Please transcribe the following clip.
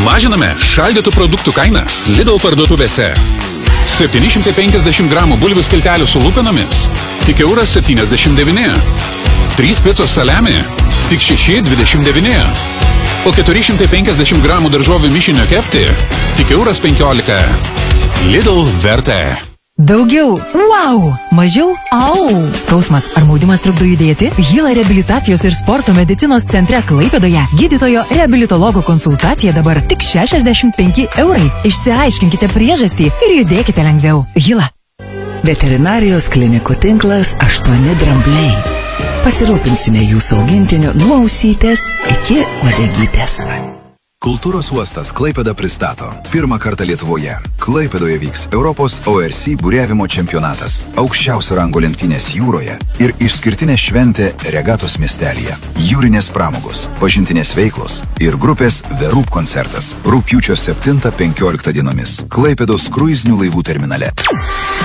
Mažiname šaldytų produktų kainas Lidl parduotuvėse. 750 gramų bulvių skiltelių su lupinomis tik €1,79. 3 picos saliami tik €6,29. O 450 gramų daržovių mišinio kepti tik €15. Lidl vertė. Daugiau wow, mažiau au. Skausmas ar maudimas trukdo judėti? Hila reabilitacijos ir sporto medicinos centre Klaipėdoje gydytojo reabilitologo konsultacija dabar tik €65. Išsiaiškinkite priežastį ir judėkite lengviau. Hila. Veterinarijos klinikų tinklas 8 drambliai. Pasirūpinsime jūsų augintiniu nuo ausytės iki uodegytės. Kultūros uostas Klaipėda pristato. Pirmą kartą Lietuvoje. Klaipėdoje vyks Europos ORC buriavimo čempionatas, aukščiausio rango lenktynės jūroje ir išskirtinė šventė regatos miestelyje. Jūrinės pramogos, pažintinės veiklos ir grupės The Roop koncertas rugpjūčio 7-15 dienomis Klaipėdos kruizinių laivų terminale.